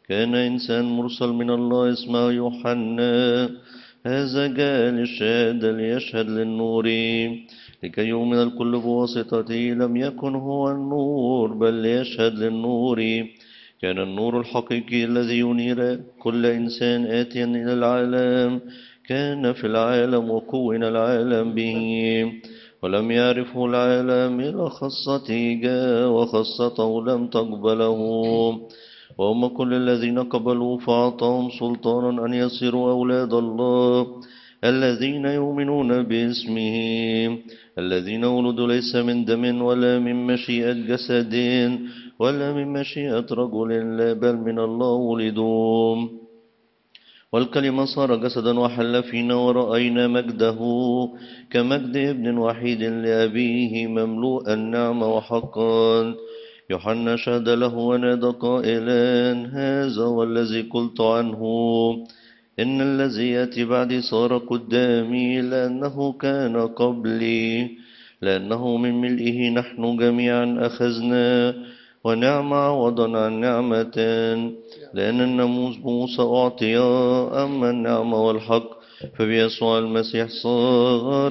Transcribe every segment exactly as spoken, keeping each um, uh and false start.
كان إنسان مرسل من الله اسمه يوحنا، هذا جاء للشهادة ليشهد للنور لكي يؤمن الكل بواسطته. لم يكن هو النور بل ليشهد للنور. كان النور الحقيقي الذي ينير كل إنسان آتيا إلى العالم. كان في العالم وكون العالم به، ولم يعرفه العالم. إلى خاصته جاء وخاصته لم تقبله. وهم كل الذين قبلوا فأعطاهم سلطانا أن يصيروا أولاد الله، الذين يؤمنون باسمه، الذين ولدوا ليس من دم ولا من مشيئة جسد ولا من مشيئة رجل، لا بل من الله ولدوا. والكلمة صار جسدا وحل فينا ورأينا مجده كمجد ابن وحيد لأبيه مملوء النعمة وحقا. يوحنا شهد له ونادى قائلا: هذا والذي قلت عنه، إن الذي يأتي بعدي صار قدامي، لأنه كان قبلي. لأنه من ملئه نحن جميعا أخذنا، ونعمة عوضا عن نعمة. لأن الناموس بموسى أعطي، أما النعمة والحق فبيسوع المسيح صار.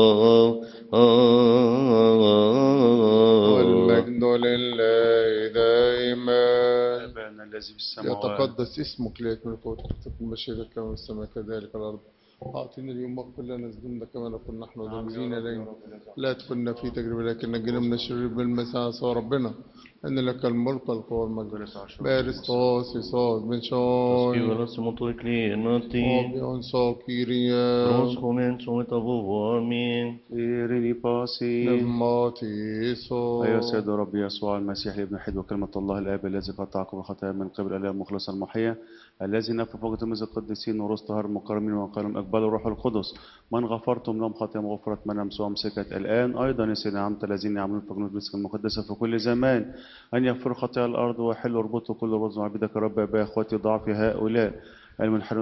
والمجد لله دائما. أبانا الذي في السماوات، يتقدس اسمك، ليكن ملكوتك، تكن مشيئتك كما في السماء كذلك على الأرض. أعطينا اليوم واغفر لنا ذنوبنا كما نغفر نحن ذنوبنا إلينا، لا تدخلنا في تجربة لكن نجنا من الشرير بالمسيح صار ربنا، أن لك الملك والقوة والمجد. بارس توسي صاد من شاي Skriver mot klenati, وبيون ساكيريا Roscomen som ett av amin. إيري باسي. نفماتي صاد. أيها السيد رب يسوع المسيح ابن الوحيد وكلمة الله الآب الذي قد تعقب الخطايا من قبل الآب المخلص المحيا، الذي نفى فوق تلاميذ القديسين ورث طهار المكرمين وقالوا اقبلوا الروح القدس، من غفرتم لهم خطاياهم غفرت، من امسوهم سكت. الآن أيضا يا سيدنا عمت الذين يعملون في جنود مسك المقدسة في كل زمان أن يغفروا خطايا الأرض ويحلوا ربطوا كل ربط عبيدك رب أبا إخوتي ضعف هؤلاء المنحرون